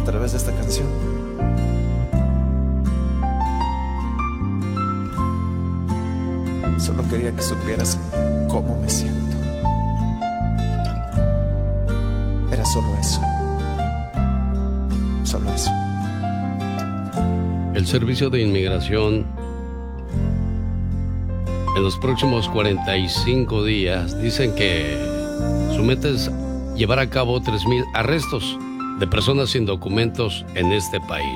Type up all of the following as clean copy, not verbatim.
a través de esta canción. Solo quería que supieras cómo me siento. Era solo eso. Solo eso. El Servicio de Inmigración en los próximos 45 días dicen que su meta es llevar a cabo 3,000 arrestos de personas sin documentos en este país.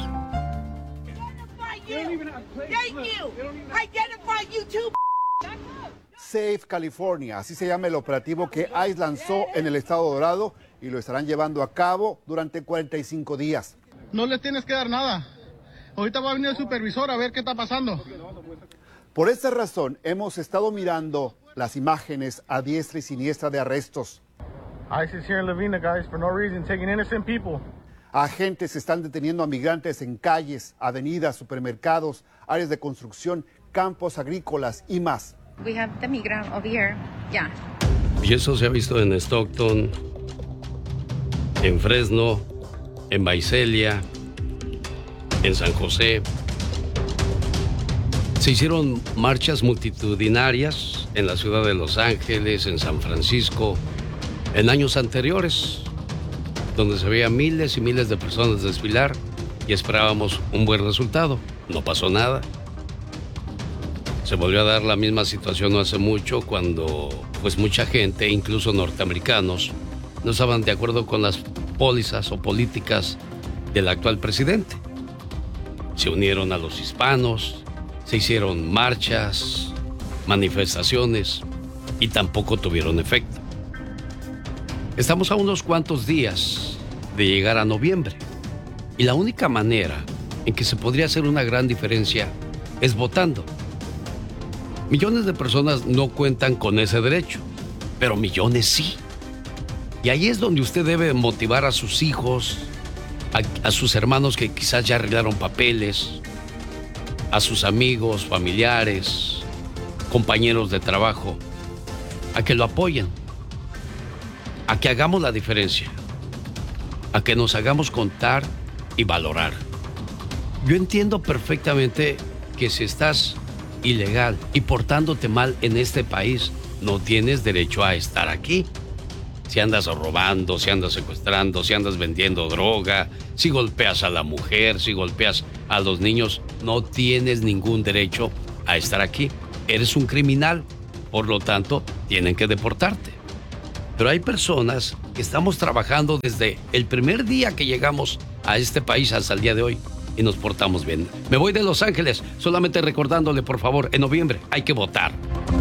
Safe California, así se llama el operativo que ICE lanzó en el estado Dorado y lo estarán llevando a cabo durante 45 días. No les tienes que dar nada. Ahorita va a venir el supervisor a ver qué está pasando. Por esta razón hemos estado mirando las imágenes a diestra y siniestra de arrestos. ICE is here in Lavina, guys, for no reason, taking innocent people. Agentes están deteniendo a migrantes en calles, avenidas, supermercados, áreas de construcción, campos agrícolas y más. We have the migrant over here. Yeah. Y eso se ha visto en Stockton, en Fresno, en Visalia, en San José. Se hicieron marchas multitudinarias en la ciudad de Los Ángeles, en San Francisco, en años anteriores, donde se veían miles y miles de personas desfilar y esperábamos un buen resultado. No pasó nada. Se volvió a dar la misma situación no hace mucho cuando pues mucha gente, incluso norteamericanos, no estaban de acuerdo con las pólizas o políticas del actual presidente. Se unieron a los hispanos, se hicieron marchas, manifestaciones y tampoco tuvieron efecto. Estamos a unos cuantos días de llegar a noviembre y la única manera en que se podría hacer una gran diferencia es votando. Millones de personas no cuentan con ese derecho, pero millones sí. Y ahí es donde usted debe motivar a sus hijos, a sus hermanos que quizás ya arreglaron papeles, a sus amigos, familiares, compañeros de trabajo, a que lo apoyen, a que hagamos la diferencia, a que nos hagamos contar y valorar. Yo entiendo perfectamente que si estás ilegal y portándote mal en este país, no tienes derecho a estar aquí. Si andas robando, si andas secuestrando, si andas vendiendo droga, si golpeas a la mujer, si golpeas a los niños, no tienes ningún derecho a estar aquí. Eres un criminal, por lo tanto, tienen que deportarte. Pero hay personas que estamos trabajando desde el primer día que llegamos a este país hasta el día de hoy y nos portamos bien. Me voy de Los Ángeles, solamente recordándole, por favor, en noviembre hay que votar.